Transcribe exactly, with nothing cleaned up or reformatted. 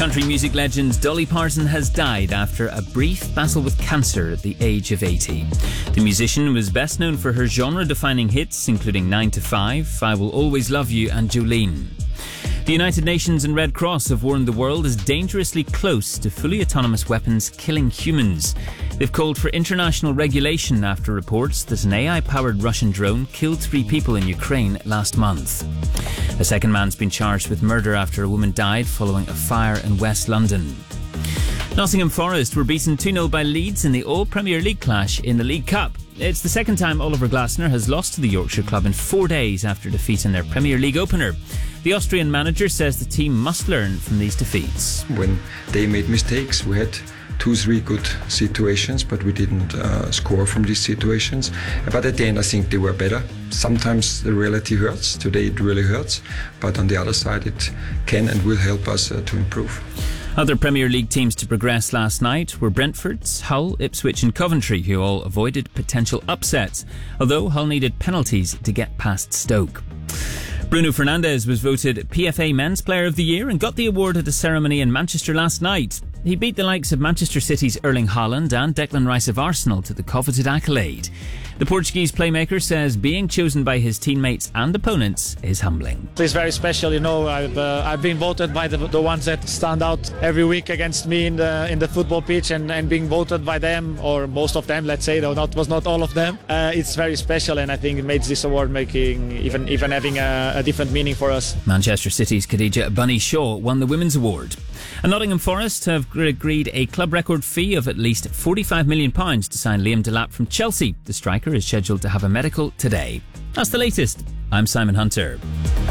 Country music legend Dolly Parton has died after a brief battle with cancer at the age of eighty. The musician was best known for her genre-defining hits, including nine to five, I Will Always Love You and Jolene. The United Nations and Red Cross have warned the world is dangerously close to fully autonomous weapons killing humans. They've called for international regulation after reports that an A I-powered Russian drone killed three people in Ukraine last month. A second man's been charged with murder after a woman died following a fire in West London. Nottingham Forest were beaten two nil by Leeds in the All-Premier League clash in the League Cup. It's the second time Oliver Glasner has lost to the Yorkshire club in four days after defeat in their Premier League opener. The Austrian manager says the team must learn from these defeats. When they made mistakes, we had two, three good situations, but we didn't uh, score from these situations. But at the end, I think they were better. Sometimes the reality hurts. Today it really hurts. But on the other side, it can and will help us uh, to improve. Other Premier League teams to progress last night were Brentford, Hull, Ipswich and Coventry, who all avoided potential upsets, although Hull needed penalties to get past Stoke. Bruno Fernandes was voted P F A Men's Player of the Year and got the award at a ceremony in Manchester last night. He beat the likes of Manchester City's Erling Haaland and Declan Rice of Arsenal to the coveted accolade. The Portuguese playmaker says being chosen by his teammates and opponents is humbling. It's very special, you know. I've uh, I've been voted by the the ones that stand out every week against me in the in the football pitch, and, and being voted by them, or most of them, let's say, though not was not all of them. Uh, it's very special, and I think it makes this award making even even having a, a different meaning for us. Manchester City's Khadija Bunny Shaw won the Women's Award. And Nottingham Forest have agreed a club record fee of at least forty-five million pounds to sign Liam Delap from Chelsea. The striker is scheduled to have a medical today. That's the latest. I'm Simon Hunter.